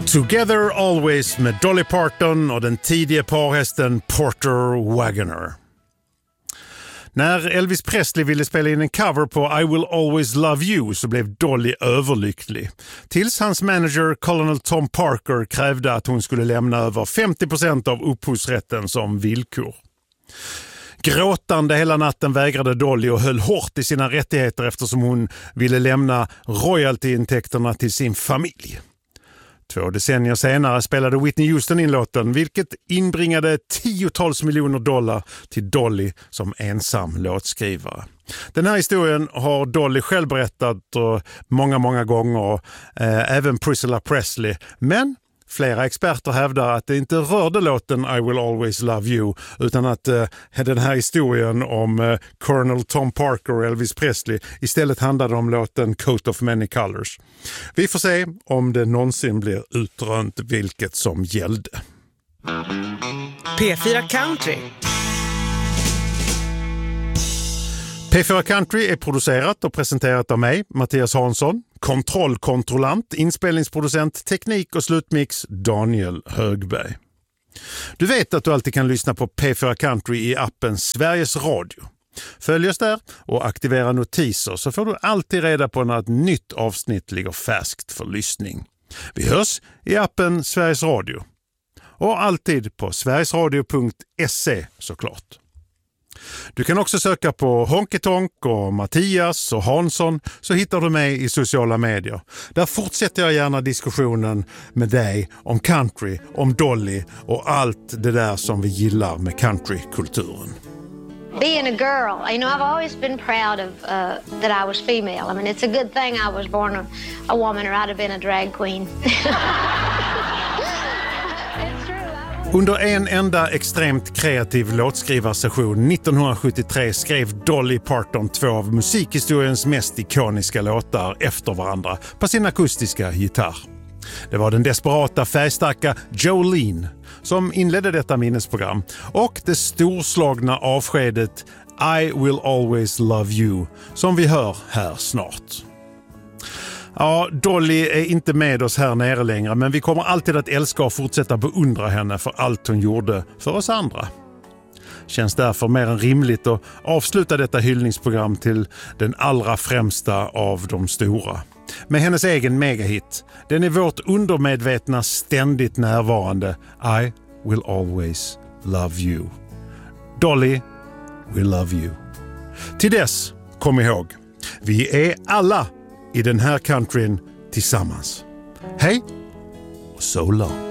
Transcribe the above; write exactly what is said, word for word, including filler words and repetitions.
Together Always med Dolly Parton och den tidiga parhästen Porter Wagoner. När Elvis Presley ville spela in en cover på I Will Always Love You så blev Dolly överlycklig. Tills hans manager Colonel Tom Parker krävde att hon skulle lämna över femtio procent av upphovsrätten som villkor. Gråtande hela natten vägrade Dolly och höll hårt i sina rättigheter eftersom hon ville lämna royaltyintäkterna till sin familj. Två decennier senare spelade Whitney Houston in låten, vilket inbringade tiotals miljoner dollar till Dolly som ensam låtskrivare. Den här historien har Dolly själv berättat och många, många gånger, eh, även Priscilla Presley. Men flera experter hävdar att det inte rörde låten I Will Always Love You utan att eh, den här historien om eh, Colonel Tom Parker och Elvis Presley istället handlade om låten Coat of Many Colors. Vi får se om det någonsin blir utrönt vilket som gällde. P fyra Country. P fyra Country är producerat och presenterat av mig, Mattias Hansson. Kontrollkontrollant, inspelningsproducent, teknik och slutmix Daniel Högberg. Du vet att du alltid kan lyssna på P fyra Country i appen Sveriges Radio. Följ oss där och aktivera notiser så får du alltid reda på när ett nytt avsnitt ligger färskt för lyssning. Vi hörs i appen Sveriges Radio. Och alltid på sverigesradio punkt se såklart. Du kan också söka på Honky Tonk och Mattias och Hansson så hittar du mig i sociala medier. Där fortsätter jag gärna diskussionen med dig om country, om Dolly och allt det där som vi gillar med countrykulturen. Being a girl, you know, I've always been proud of uh, that I was female. I mean, it's a good thing I was born a, a woman or I'd have been a drag queen. Under en enda extremt kreativ låtskrivarsession nittonhundrasjuttiotre skrev Dolly Parton två av musikhistoriens mest ikoniska låtar efter varandra på sin akustiska gitarr. Det var den desperata färgstarka Jolene som inledde detta minnesprogram och det storslagna avskedet I Will Always Love You som vi hör här snart. Ja, Dolly är inte med oss här nere längre men vi kommer alltid att älska och fortsätta beundra henne för allt hon gjorde för oss andra. Känns därför mer än rimligt att avsluta detta hyllningsprogram till den allra främsta av de stora. Med hennes egen megahit, den är vårt undermedvetna ständigt närvarande I Will Always Love You. Dolly, we love you. Till dess, kom ihåg, vi är alla i den här countryn tillsammans. Hej och so long.